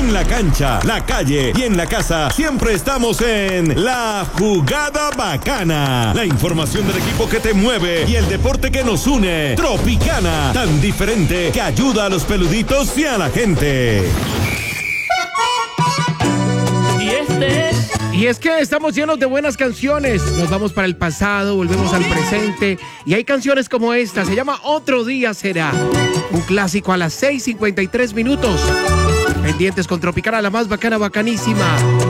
En la cancha, la calle y en la casa, siempre estamos en La Jugada Bacana. La información del equipo que te mueve y el deporte que nos une. Tropicana, tan diferente que ayuda a los peluditos y a la gente. Y es que estamos llenos de buenas canciones. Nos vamos para el pasado, volvemos al presente. Y hay canciones como esta, se llama Otro Día Será. Un clásico a las 6:53 minutos. Pendientes con Tropicana, la más bacana, bacanísima.